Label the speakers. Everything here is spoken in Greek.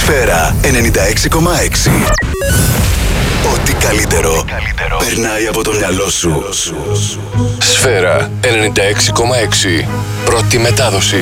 Speaker 1: Σφαίρα 96,6. Ό,τι καλύτερο περνάει από το μυαλό σου.
Speaker 2: Σφαίρα 96,6. Πρώτη μετάδοση.